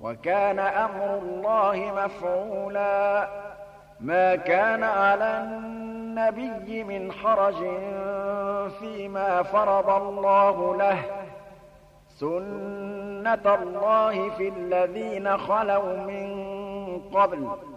وكان أمر الله مفعولا ما كان على النبي من حرج فيما فرض الله له سنة الله في الذين خلوا من قبل